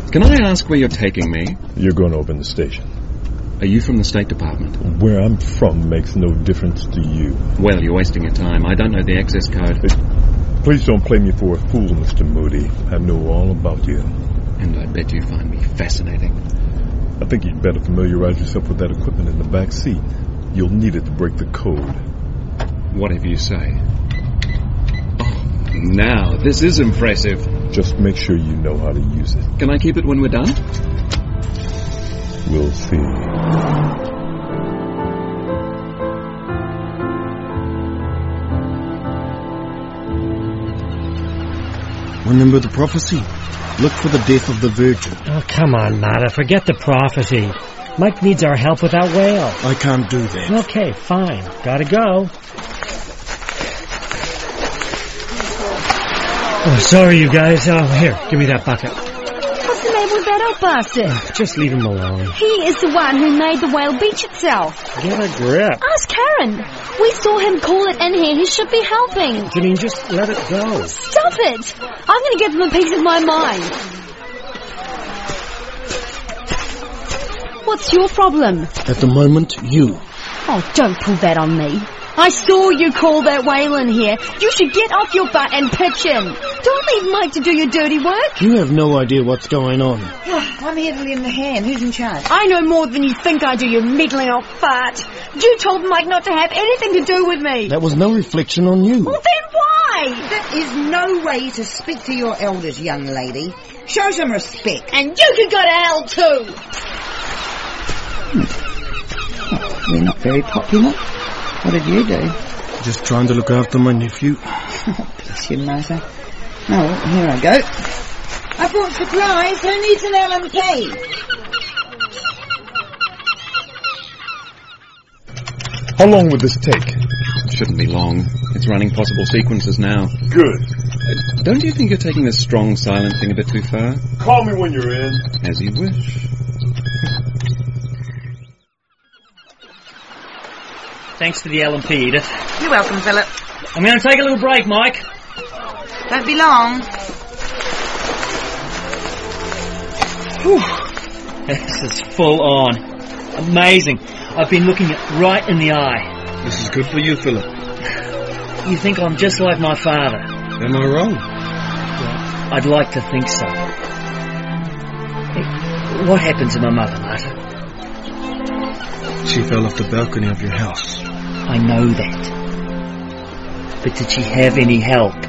Can I ask where you're taking me? You're going to open the station. Are you from the State Department? Where I'm from makes no difference to you. Well, you're wasting your time. I don't know the access code. Please don't play me for a fool, Mr. Moody. I know all about you. And I bet you find me fascinating. I think you'd better familiarize yourself with that equipment in the back seat. You'll need it to break the code. Whatever you say. Oh, now, this is impressive. Just make sure you know how to use it. Can I keep it when we're done? We'll see. Remember the prophecy? Look for the death of the virgin. Oh, come on, Marta. Forget the prophecy. Mike needs our help with that whale. I can't do that. Okay, fine. Gotta go. Oh, sorry, you guys. Oh, here, give me that bucket. What's the matter with that old bastard? Just leave him alone. He is the one who made the whale beach itself. Get a grip. Ask Karen. We saw him call it in here. He should be helping. Janine, just let it go. Stop it! I'm going to give him a piece of my mind. What's your problem? At the moment, you. Oh, don't pull that on me. I saw you call that whale in here. You should get off your butt and pitch in. Don't leave Mike to do your dirty work. You have no idea what's going on. I'm here to lend a hand. Who's in charge? I know more than you think I do, you meddling old fart. You told Mike not to have anything to do with me. That was no reflection on you. Well, then why? That is no way to speak to your elders, young lady. Show some respect. And you can go to hell too. Oh, we're not very popular. What did you do? Just trying to look after my nephew. Bless you, Martha. Oh, here I go. I brought supplies. Who needs an LMP? How long would this take? Shouldn't be long. It's running possible sequences now. Good. Don't you think you're taking this strong silent thing a bit too far? Call me when you're in. As you wish. Thanks for the LMP, Edith. You're welcome, Philip. I'm going to take a little break, Mike. Don't be long. Whew. This is full on. Amazing. I've been looking it right in the eye. This is good for you, Philip. You think I'm just like my father? Am I wrong? Well, I'd like to think so. Hey, what happened to my mother, Martha? She fell off the balcony of your house. I know that. But did she have any help?